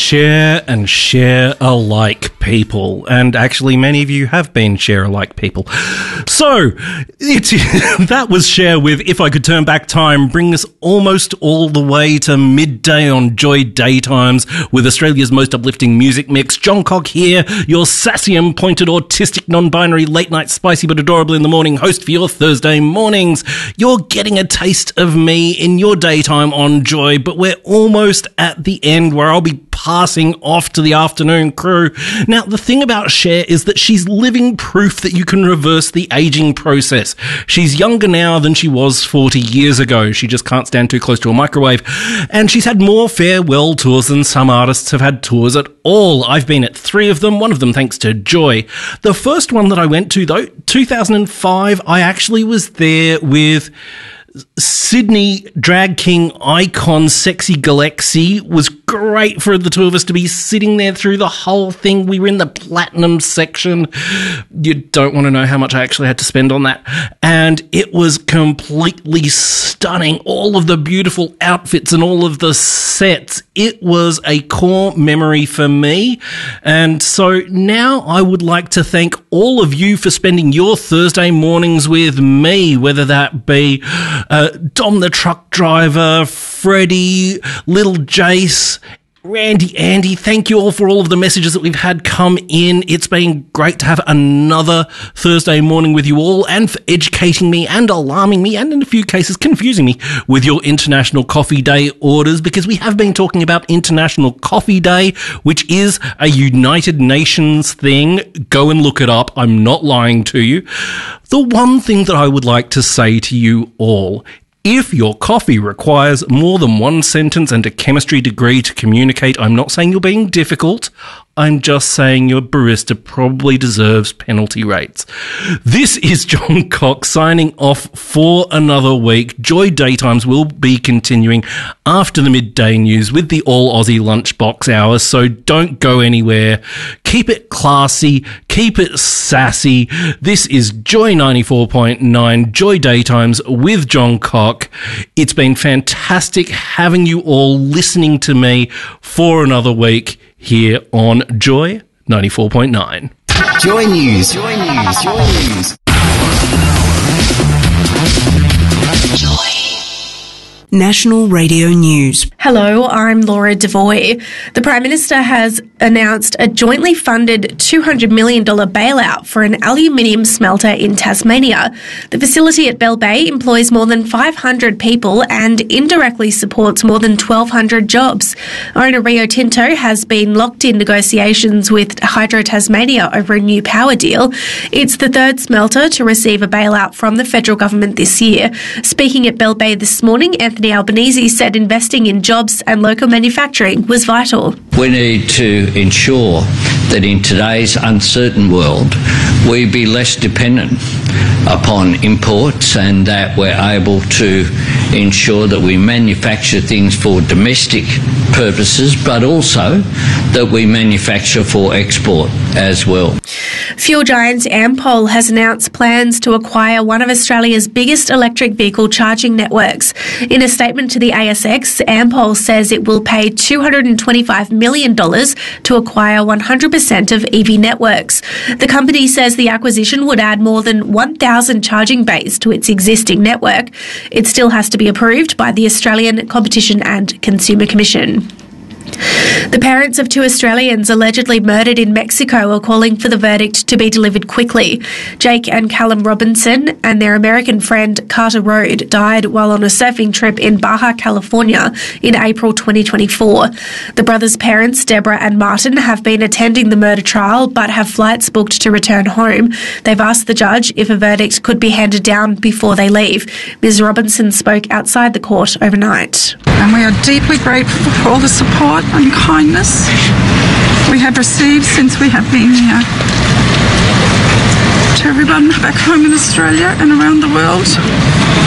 share and share alike people. And actually, many of you have been share alike people. So, that was Cher with If I Could Turn Back Time, bring us almost all the way to midday on Joy Daytimes with Australia's most uplifting music mix. John Cock here, your sassy and pointed autistic non-binary late night spicy but adorable in the morning host for your Thursday mornings. You're getting a taste of me in your daytime on Joy, but we're almost at the end where I'll be passing off to the afternoon crew. Now, the thing about Cher is that she's living proof that you can reverse the aging process. She's younger now than she was 40 years ago. She just can't stand too close to a microwave. And she's had more farewell tours than some artists have had tours at all. I've been at 3 of them, one of them thanks to Joy. The first one that I went to, though, 2005, I actually was there with Sydney drag king icon Sexy Galaxy. Was great for the two of us to be sitting there through the whole thing. We were in the platinum section. You don't want to know how much I actually had to spend on that. And it was completely stunning. All of the beautiful outfits and all of the sets. It was a core memory for me. And so now I would like to thank all of you for spending your Thursday mornings with me, whether that be Dom the truck driver, Freddie, Little Jace, Randy, Andy. Thank you all for all of the messages that we've had come in. It's been great to have another Thursday morning with you all, and for educating me and alarming me and in a few cases confusing me with your International Coffee Day orders, because we have been talking about International Coffee Day, which is a United Nations thing. Go and look it up. I'm not lying to you. The one thing that I would like to say to you all: if your coffee requires more than one sentence and a chemistry degree to communicate, I'm not saying you're being difficult. I'm just saying your barista probably deserves penalty rates. This is John Cox signing off for another week. Joy Daytimes will be continuing after the midday news with the All Aussie Lunchbox Hour, so don't go anywhere. Keep it classy, keep it sassy. This is Joy 94.9, Joy Daytimes with John Cock. It's been fantastic having you all listening to me for another week here on Joy 94.9. Joy News. Joy News. Joy News. Joy. National Radio News. Hello, I'm Laura Devoy. The Prime Minister has announced a jointly funded $200 million bailout for an aluminium smelter in Tasmania. The facility at Bell Bay employs more than 500 people and indirectly supports more than 1,200 jobs. Owner Rio Tinto has been locked in negotiations with Hydro Tasmania over a new power deal. It's the third smelter to receive a bailout from the federal government this year. Speaking at Bell Bay this morning, Anthony Albanese said investing in jobs and local manufacturing was vital. We need to ensure that in today's uncertain world we be less dependent upon imports and that we're able to ensure that we manufacture things for domestic purposes, but also that we manufacture for export as well. Fuel giant Ampol has announced plans to acquire one of Australia's biggest electric vehicle charging networks. In a statement to the ASX, Ampol says it will pay $225 million to acquire 100% of EV networks. The company says the acquisition would add more than 1,000 charging bays to its existing network. It still has to be approved by the Australian Competition and Consumer Commission. The parents of 2 Australians allegedly murdered in Mexico are calling for the verdict to be delivered quickly. Jake and Callum Robinson and their American friend Carter Rode died while on a surfing trip in Baja California in April 2024. The brothers' parents, Deborah and Martin, have been attending the murder trial but have flights booked to return home. They've asked the judge if a verdict could be handed down before they leave. Ms. Robinson spoke outside the court overnight. And we are deeply grateful for all the support and kindness we have received since we have been here. To everyone back home in Australia and around the world,